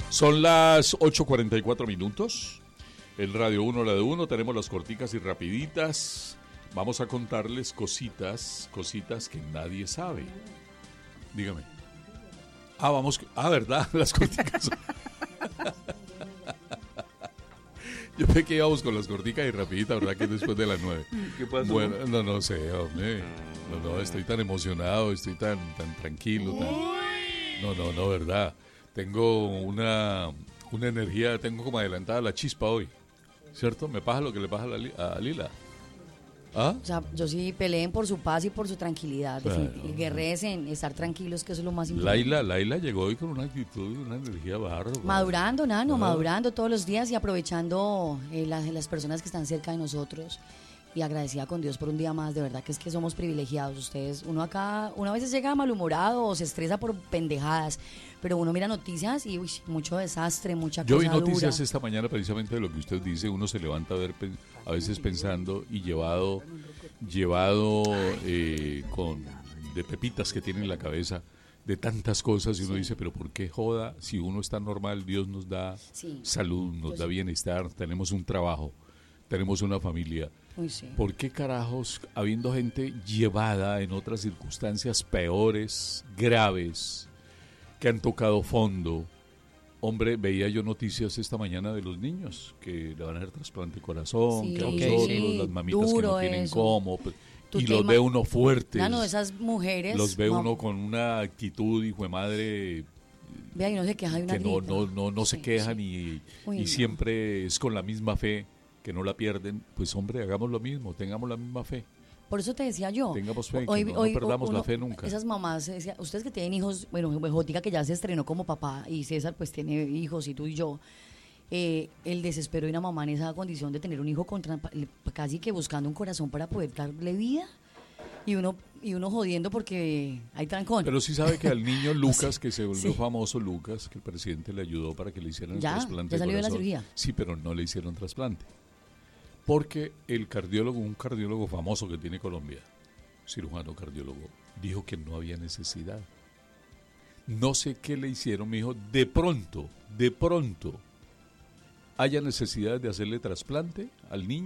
Son las 8:44. En Radio 1, la de 1, tenemos las corticas y rapiditas. Vamos a contarles cositas que nadie sabe. Dígame. ¿Verdad? Las corticas. Yo sé que íbamos con las corticas y rapiditas, ¿verdad? Que es después de las 9. ¿Qué pasó? Bueno, no sé, hombre. No, estoy tan emocionado, estoy tan tranquilo. No, ¿verdad? Tengo una energía, tengo como adelantada la chispa hoy, ¿cierto? Me pasa lo que le pasa a Lila. ¿Ah? O sea, yo sí peleen por su paz y por su tranquilidad. Guerrees en estar tranquilos, que eso es lo más importante. Laila llegó hoy con una actitud y una energía bárbara. Madurando, Nano, madurando todos los días y aprovechando las personas que están cerca de nosotros. Y agradecida con Dios por un día más, de verdad que es que somos privilegiados. Ustedes, uno a veces llega malhumorado o se estresa por pendejadas, pero uno mira noticias y mucho desastre, mucha cosa dura. Yo vi noticias dura. esta mañana precisamente de lo que usted dice. Uno se levanta a veces pensando y llevado de pepitas que tiene en la cabeza de tantas cosas y uno dice, pero ¿por qué joda? Si uno está normal, Dios nos da salud, nos da bienestar, tenemos un trabajo, tenemos una familia. ¿Por qué carajos, habiendo gente llevada en otras circunstancias peores, graves, que han tocado fondo? Hombre, veía yo noticias esta mañana de los niños que le van a hacer trasplante de corazón, que a los otros, las mamitas que no tienen cómo, y los ve uno fuertes. Esas mujeres. Los ve uno con una actitud, hijo de madre. Vea, y no se queja de una que no se quejan y siempre es con la misma fe, que no la pierden. Pues hombre, hagamos lo mismo, tengamos la misma fe. Por eso te decía yo. Tengamos fe, que no perdamos la fe nunca. Esas mamás, ustedes que tienen hijos, bueno, Jotica que ya se estrenó como papá y César pues tiene hijos y tú y yo, el desespero de una mamá en esa condición de tener un hijo casi que buscando un corazón para poder darle vida y uno jodiendo porque hay trancón. Pero sí sabe que al niño Lucas, que se volvió famoso Lucas, que el presidente le ayudó para que le hicieran el trasplante ya salió de corazón. De la cirugía. Sí, pero no le hicieron trasplante. Porque un cardiólogo famoso que tiene Colombia, cirujano cardiólogo, dijo que no había necesidad. No sé qué le hicieron, me dijo, de pronto, haya necesidad de hacerle trasplante al niño.